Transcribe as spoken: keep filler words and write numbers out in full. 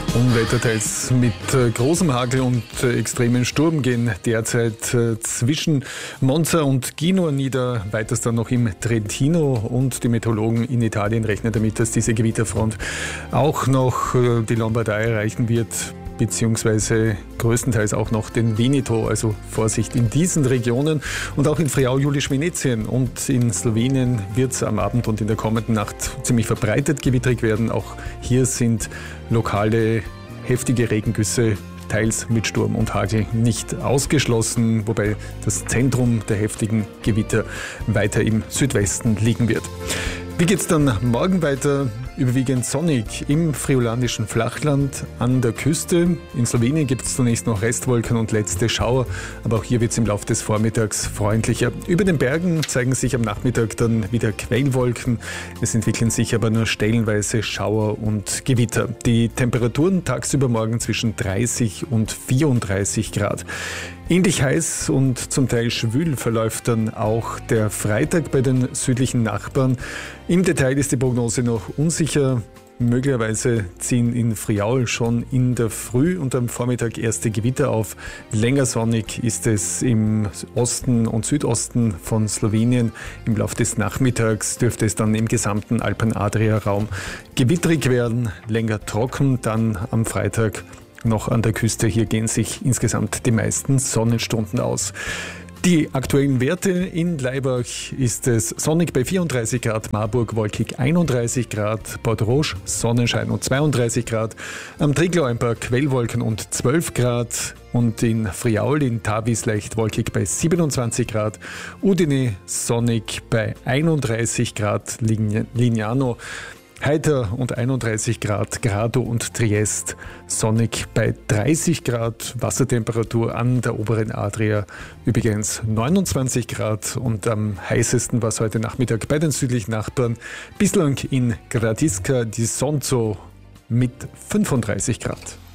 Unwetter teils mit äh, großem Hagel und äh, extremen Sturm gehen derzeit äh, zwischen Monza und Genua nieder, weiters dann noch im Trentino, und die Meteorologen in Italien rechnen damit, dass diese Gewitterfront auch noch äh, die Lombardei erreichen wird, beziehungsweise größtenteils auch noch den Veneto, also Vorsicht in diesen Regionen. Und auch in Friaul-Julisch-Venetien und in Slowenien wird es am Abend und in der kommenden Nacht ziemlich verbreitet gewitterig werden. Auch hier sind lokale heftige Regengüsse, teils mit Sturm und Hagel, nicht ausgeschlossen, wobei das Zentrum der heftigen Gewitter weiter im Südwesten liegen wird. Wie geht es dann morgen weiter? Überwiegend sonnig im friolanischen Flachland an der Küste. In Slowenien gibt es zunächst noch Restwolken und letzte Schauer, aber auch hier wird es im Laufe des Vormittags freundlicher. Über den Bergen zeigen sich am Nachmittag dann wieder Quellwolken. Es entwickeln sich aber nur stellenweise Schauer und Gewitter. Die Temperaturen tagsüber morgen zwischen dreißig und vierunddreißig Grad. Ähnlich heiß und zum Teil schwül verläuft dann auch der Freitag bei den südlichen Nachbarn. Im Detail ist die Prognose noch unsicher. Möglicherweise ziehen in Friaul schon in der Früh und am Vormittag erste Gewitter auf. Länger sonnig ist es im Osten und Südosten von Slowenien. Im Laufe des Nachmittags dürfte es dann im gesamten Alpen-Adria-Raum gewitterig werden. Länger trocken dann am Freitag noch an der Küste. Hier gehen sich insgesamt die meisten Sonnenstunden aus. Die aktuellen Werte: in Laibach ist es sonnig bei vierunddreißig Grad, Marburg wolkig einunddreißig Grad, Port-Rouge Sonnenschein und zweiunddreißig Grad, am Triglau ein paar Quellwolken und zwölf Grad und in Friaul in Tavis leicht wolkig bei siebenundzwanzig Grad, Udine sonnig bei einunddreißig Grad, Lignano heiter und einunddreißig Grad, Grado und Triest sonnig bei dreißig Grad, Wassertemperatur an der oberen Adria übrigens neunundzwanzig Grad, und am heißesten war es heute Nachmittag bei den südlichen Nachbarn, bislang in Gradiška di Sonțo mit fünfunddreißig Grad.